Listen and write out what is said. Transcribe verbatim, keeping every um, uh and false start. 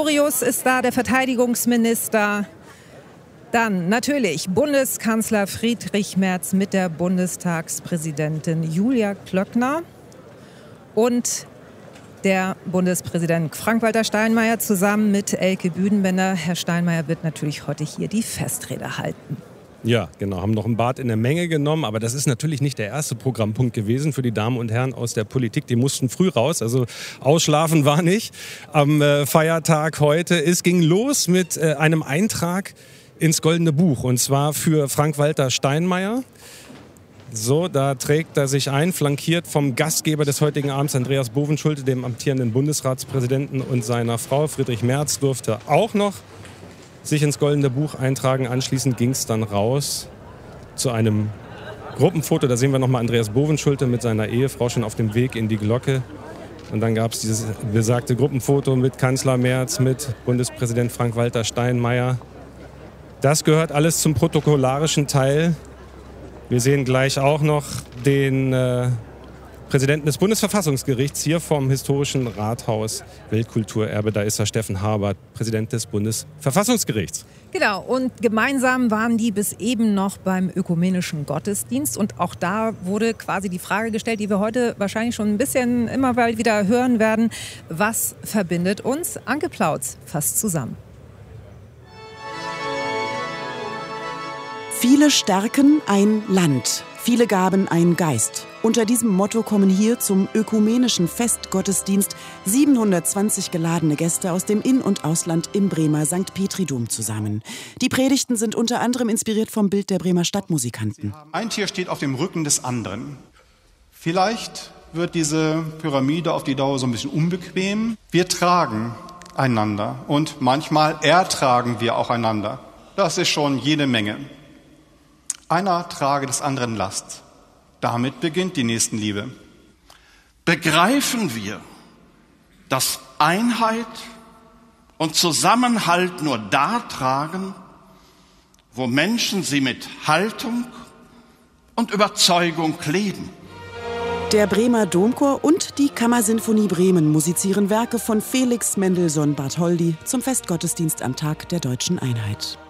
Pistorius ist da, der Verteidigungsminister. Dann natürlich Bundeskanzler Friedrich Merz mit der Bundestagspräsidentin Julia Klöckner und der Bundespräsident Frank-Walter Steinmeier zusammen mit Elke Büdenbender. Herr Steinmeier wird natürlich heute hier die Festrede halten. Ja, genau, haben noch ein Bad in der Menge genommen, aber das ist natürlich nicht der erste Programmpunkt gewesen für die Damen und Herren aus der Politik. Die mussten früh raus, also ausschlafen war nicht am äh, Feiertag heute. Es ging los mit äh, einem Eintrag ins Goldene Buch und zwar für Frank-Walter Steinmeier. So, da trägt er sich ein, flankiert vom Gastgeber des heutigen Abends, Andreas Bovenschulte, dem amtierenden Bundesratspräsidenten, und seiner Frau. Friedrich Merz durfte auch noch sich ins Goldene Buch eintragen. Anschließend ging es dann raus zu einem Gruppenfoto. Da sehen wir nochmal Andreas Bovenschulte mit seiner Ehefrau schon auf dem Weg in die Glocke. Und dann gab es dieses besagte Gruppenfoto mit Kanzler Merz, mit Bundespräsident Frank-Walter Steinmeier. Das gehört alles zum protokollarischen Teil. Wir sehen gleich auch noch den äh, Präsidenten des Bundesverfassungsgerichts hier vom historischen Rathaus Weltkulturerbe. Da ist er, Steffen Habert, Präsident des Bundesverfassungsgerichts. Genau, und gemeinsam waren die bis eben noch beim ökumenischen Gottesdienst. Und auch da wurde quasi die Frage gestellt, die wir heute wahrscheinlich schon ein bisschen immer bald wieder hören werden. Was verbindet uns? Anke Plautz fasst zusammen. Viele stärken ein Land, viele gaben ein Geist. Unter diesem Motto kommen hier zum ökumenischen Festgottesdienst siebenhundertzwanzig geladene Gäste aus dem In- und Ausland im Bremer Sankt Petri-Dom zusammen. Die Predigten sind unter anderem inspiriert vom Bild der Bremer Stadtmusikanten. Ein Tier steht auf dem Rücken des anderen. Vielleicht wird diese Pyramide auf die Dauer so ein bisschen unbequem. Wir tragen einander und manchmal ertragen wir auch einander. Das ist schon jede Menge. Einer trage des anderen Last. Damit beginnt die Nächstenliebe. Begreifen wir, dass Einheit und Zusammenhalt nur da tragen, wo Menschen sie mit Haltung und Überzeugung leben. Der Bremer Domchor und die Kammersinfonie Bremen musizieren Werke von Felix Mendelssohn Bartholdy zum Festgottesdienst am Tag der Deutschen Einheit.